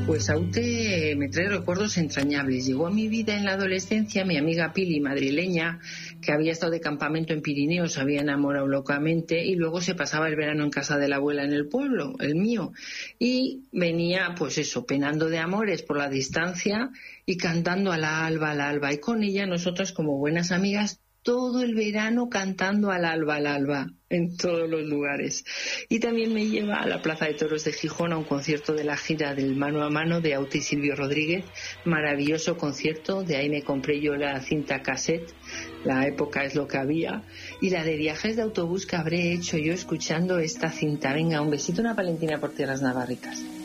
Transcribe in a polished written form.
Pues Aute me trae recuerdos entrañables. Llegó a mi vida en la adolescencia mi amiga Pili, madrileña, que había estado de campamento en Pirineos, se había enamorado locamente y luego se pasaba el verano en casa de la abuela en el pueblo, el mío. Y venía, pues eso, penando de amores por la distancia y cantando a la alba, a la alba. Y con ella nosotras, como buenas amigas, todo el verano cantando al alba, en todos los lugares. Y también me lleva a la Plaza de Toros de Gijón a un concierto de la gira del Mano a Mano de Aute y Silvio Rodríguez. Maravilloso concierto, de ahí me compré yo la cinta cassette, la época es lo que había, y la de viajes de autobús que habré hecho yo escuchando esta cinta. Venga, un besito, una Valentina por tierras navarricas.